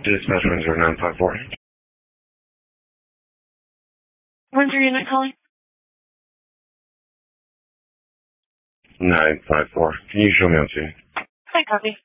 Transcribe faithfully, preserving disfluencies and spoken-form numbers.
Dispatch one zero nine five four. When's your unit calling? nine five four. Can you show me on scene? Hi, copy.